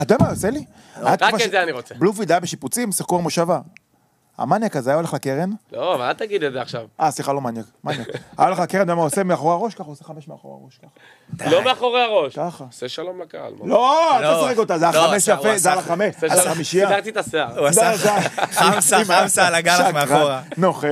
אתה יודע מה, עושה לי? רק את זה אני רוצה. בלומפילד היה בשיפוצים, שיחקו במושבה. המניאק הזה היה הולך לקרן. לא, אבל אל תגיד את זה עכשיו. סליחה, לא מניאק. היה הולך לקרן, ומה עושה מאחורי הראש ככה, הוא עושה 5 מאחורי הראש ככה. לא מאחורי הראש. ככה. עושה שלום לקהל. לא, אל תשחק אותה, זה ה5 יפה, זה על ה5, על ה5. סידרתי את השיער. הוא עשה חמסה על הגלח מאחורה. נוכל.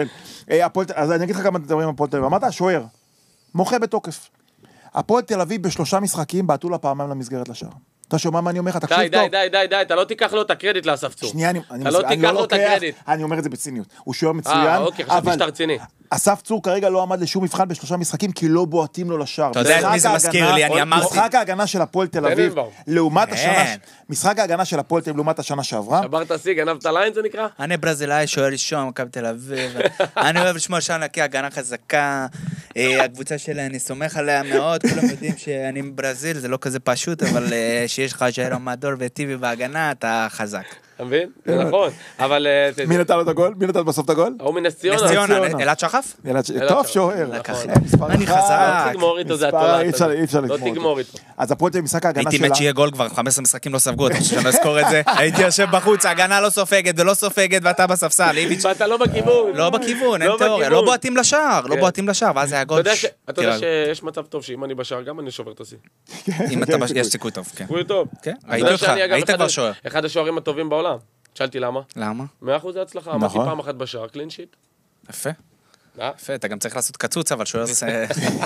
אז אני אגיד לך כמה דברים על הפועל תל אביב. אמרת, השוער, מוחה בתוקף. הפועל תל אביב ב3 משחקים בעטו לה פעמיים למסגרת לשער. אתה שומע מה אני אומר לך? תקשיב טוב. די, אתה לא תיקח לו את הקרדיט לאסף צור. שנייה, אתה לא תיקח לו את הקרדיט. אני אומר את זה בציניות. הוא שוער מצוין, אוקיי, חשבתי שאתה רציני. אסף צור כרגע לא עמד לשום מבחן ב3 משחקים, כי לא בועטים לו לשער. אתה יודע מי זה מזכיר לי, אני אמרתי. משחק ההגנה של הפועל תל אביב, לעומת השנה, משחק ההגנה של הפועל תל אביב לעומת השנה שעברה. שברת שיא, גנבת ליין זה נקרא? אני ברזילאי, שוער ראשון, מכבי תל אביב. אני אוהב לשמוע שם להקיא הגנה חזקה. הקבוצה שלה, אני סומך עליה מאוד, כולם יודעים שאני מברזיל, זה לא כזה פשוט, אבל שיש לך ז'יירו מדור וטיבי בהגנה, אתה חזק. אתה מבין? זה נכון, אבל... מי נתן לו את הגול? מי נתן בסוף את הגול? הוא מנס ציונה. נס ציונה, אלעד שחף? טוב, שוער. אני חזק. לא תגמור איתו, זה התולעת. אי אפשר לא לגמור תגמור איתו. אז הפועל תל אביב משחק ההגנה הייתי שלה... מת שיהיה גול כבר, 15 משחקים לא ספגו, אתה חושב שאני לא אזכור את זה? הייתי יושב בחוץ, ההגנה לא סופגת ולא סופגת, ואתה בספסל, איביץ'. ואתה לא בכיוון. לא בכיוון, אין תיאוריה, לא בועטים לשער, ואז היה גול. אתה יודע שיש מצב טוב שאם אני בשער גם אני שובר את השיא. אם אתה יש סיכוי טוב, כן. סיכוי טוב. ראיתי אותך, היית כבר שוער. אחד השוערים הטובים בעולם. שאלתי למה? למה? 100% זה הצלחה, אמרתי פעם אחת בשער, קלין שיט. יפה. יפה, אתה גם צריך לעשות קצוץ, אבל שוער זה...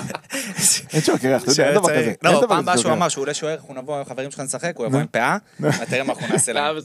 אין שוער, אתה יודע, אין דבר כזה. לא, פעם הבאה שהוא אמר שהוא עולה שוער, אנחנו נבוא, החברים שלך נשחק, הוא יבוא עם פאה, ותראה מה אנחנו נעשה להם.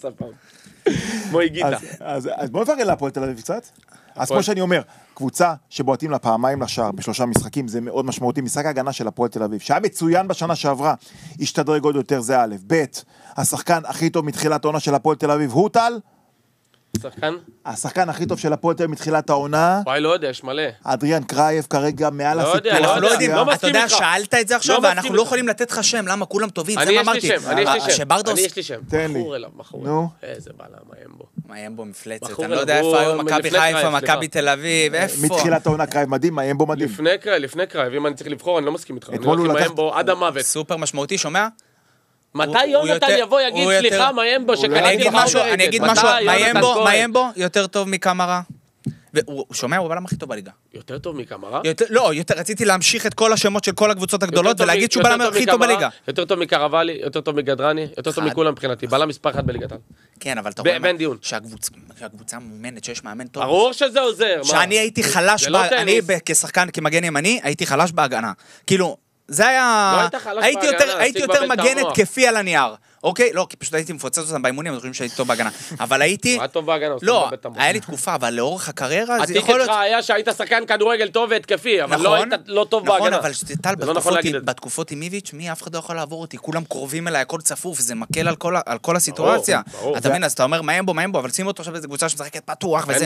כמו הגיטה. אז בוא נפרגן להפועל תל אביב קצת. אז כמו שאני אומר, קבוצה שבועטים לה פעמיים לשער ב3 משחקים, זה מאוד משמעותי. משחק ההגנה של הפועל תל אביב, שהיה מצוין בשנה שעברה, השתדרג עוד יותר, זה א', ב', השחקן הכי טוב מתחילת העונה של הפועל תל אביב, הוא טל. שחקן? השחקן הכי טוב של הפועל תל אביב מתחילת העונה. וואי, לא יודע, יש מלא. אדריאן קרייב כרגע מעל הסיפור. אנחנו לא יודעים, אתה יודע, שאלת את זה עכשיו, ואנחנו לא יכולים לתת לך שם, למה כולם טובים, זה מה אמרתי. אני יש לי שם. תן לי. בחור אליו, בחור. איזה בעלה, מאיימבו. מאיימבו מפלצת, אני לא יודע איפה היו, מכבי חיפה, מכבי תל אביב, איפה? מתחילת העונה קרייב מדהים, מאיימבו מדהים. לפני קרייב, אם אני צריך לבחור, אני לא מסכים איתך. אני הולך עם מאיימבו עד המוות. סופר משמעותי, שומע? מתי יונתן יבוא יגיד סליחה מאיימבו שקראתי לך ברגל? אני אגיד משהו, מאיימבו יותר טוב מקמרה. והוא שומע, הוא הבלם הכי טוב בליגה. יותר טוב מקמרה? לא, רציתי להמשיך את כל השמות של כל הקבוצות הגדולות ולהגיד שהוא בלם הכי טוב בליגה. יותר טוב מקרבלי, יותר טוב מגדרני, יותר טוב מכולם מבחינתי. בלם מספר 1 בליגת העל. כן, אבל אתה רואה בין דיון. שהקבוצה מאומנת, שיש מאמן טוב. ברור שזה עוזר. שאני הייתי חלש, אני כשחקן, כמגן ימני, הייתי חלש בהגנה. כאילו, זה היה... הייתי יותר מגן התקפי על הנייר. אוקיי? לא, כי פשוט הייתי מפוצץ אותם באימונים, אני חושב שהייתי טוב בהגנה. אבל הייתי... הוא היה טוב בהגנה. לא, היה לי תקופה, אבל לאורך הקריירה זה יכול להיות... הטיקט שלך היה שהיית שחקן כדורגל טוב והתקפי, אבל לא היית לא טוב בהגנה. נכון, אבל טל, בתקופות עם איביץ', מי אף אחד לא יכול לעבור אותי, כולם קרובים אליי, הכל צפוף, זה מקל על כל הסיטואציה. אתה מבין, אז אתה אומר, מאיימבו, אבל שים אותו עכשיו איזו קבוצה שמשחקת פתוח, וזה...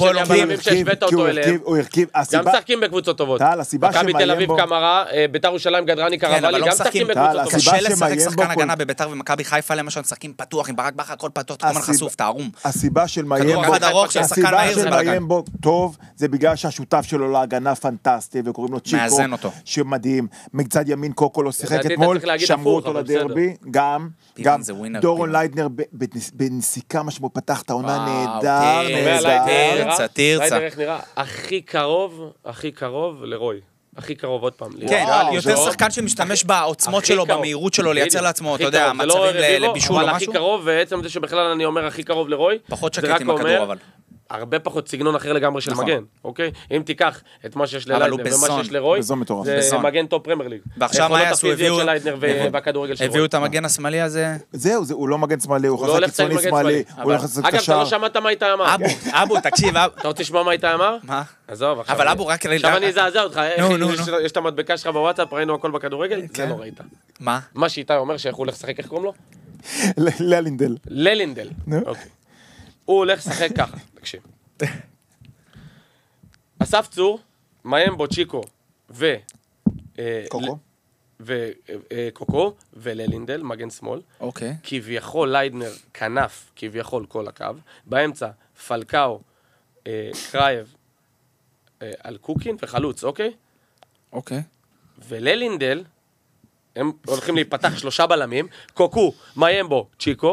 גם משחקים בקבוצות טובות. מכבי תל אביב קמרה, בית"ר ירושלים גדרני קרבלי, גם משחקים בקבוצות טובות. קשה לשחק שחקן הגנה בבית"ר ומכבי חיפה למשל משחקים פתוח עם ברק בכר, הכל פתוח, תקומן חשוף, תערום. הסיבה של מאיימבו טוב, זה בגלל שהשותף שלו להגנה פנטסטי, וקוראים לו צ'יקו, שמדהים. מצד ימין קוקו לא שיחק אתמול, שמרו אותו לדרבי, גם דורון ליידנר בנסיקה משמעות, פתח את העונה נהדר, ליידנר איך נראה? הכי קרוב לרוי. הכי קרוב עוד פעם. כן, יותר שחקן שמשתמש בעוצמות שלו, במהירות שלו, לייצר לעצמו, אתה יודע, מצבים לבישול או משהו. אבל הכי קרוב, ועצם זה שבכלל אני אומר הכי קרוב לרוי, פחות שקט עם הכדור אבל. הרבה פחות סגנון אחר לגמרי של מגן, אוקיי? אם תיקח את מה שיש לליידנר ומה שיש לרוי, זה מגן טופ פרמייר ליג. ועכשיו מה יעשו? הביאו את המגן השמאלי הזה? זהו, הוא לא מגן שמאלי, הוא חסר קיצוני שמאלי, הוא הולך לעשות אגב, אתה לא שמעת מה איתה אמר. אבו, תקשיב. אתה רוצה לשמוע מה איתה אמר? מה? עזוב, אבל אבו רק... עכשיו אני אזעזע אותך, יש את המדבקה שלך בוואטסאפ, ראינו הכל בכדורגל, זה לא ראית. מה? מה שאיתה אומר שאיך הוא הולך לשחק, איך קוראים לו? ללינדל. הוא הולך לשחק ככה, תקשיב. אסף צור, מאיימבו, צ'יקו וקוקו וללינדל, מגן שמאל. אוקיי. כביכול ליידנר, כנף, כביכול כל הקו. באמצע, פלקאו, קרייב, על קוקין וחלוץ, אוקיי? אוקיי. וללינדל, הם הולכים להיפתח 3 בלמים, קוקו, מיימבו, צ'יקו,